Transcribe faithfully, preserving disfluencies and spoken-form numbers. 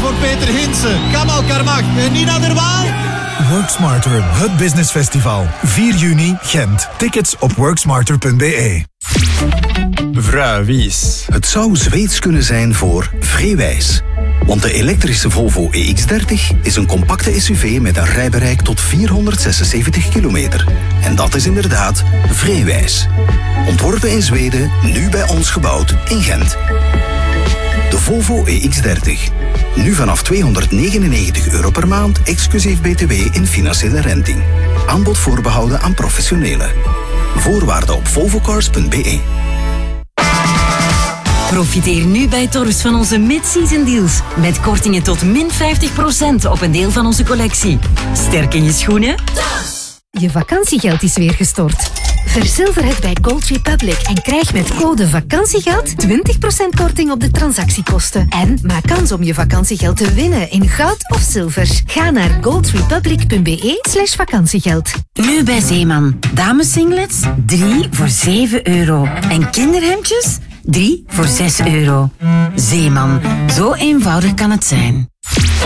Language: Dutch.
voor Peter Hinsen, Kamal Karmach en Nina de Waal. Work Smarter, het business festival. vier juni, Gent. Tickets op worksmarter punt b e. Vrouwies. Het zou Zweeds kunnen zijn voor Vreewijs. Want de elektrische Volvo E X dertig is een compacte S U V met een rijbereik tot vierhonderdzesenzeventig kilometer. En dat is inderdaad Vreewijs. Ontworpen in Zweden, nu bij ons gebouwd in Gent. De Volvo E X dertig. Nu vanaf tweehonderdnegenennegentig euro per maand, exclusief B T W in financiële renting. Aanbod voorbehouden aan professionelen. Voorwaarden op volvocars punt b e. Profiteer nu bij Torfs van onze mid-season deals. Met kortingen tot min vijftig procent op een deel van onze collectie. Sterk in je schoenen? Je vakantiegeld is weer gestort. Verzilver het bij Gold Republic en krijg met code vakantiegeld twintig procent korting op de transactiekosten. En maak kans om je vakantiegeld te winnen in goud of zilver. Ga naar goldrepublic punt b e slash vakantiegeld. Nu bij Zeeman. Damessinglets, drie voor zeven euro. En kinderhemdjes, drie voor zes euro. Zeeman, zo eenvoudig kan het zijn.